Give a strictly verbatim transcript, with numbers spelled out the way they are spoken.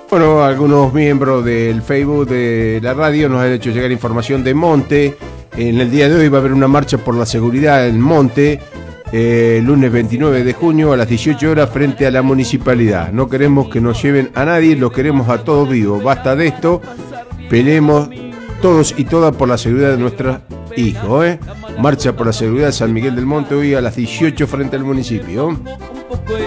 Bueno, algunos miembros del Facebook de la radio nos han hecho llegar información de Monte. En el día de hoy va a haber una marcha por la seguridad en Monte, eh, lunes veintinueve de junio a las dieciocho horas frente a la municipalidad. No queremos que nos lleven a nadie, los queremos a todos vivos. Basta de esto, peleemos todos y todas por la seguridad de nuestros hijos. ¿eh? Marcha por la seguridad de San Miguel del Monte hoy a las dieciocho frente al municipio.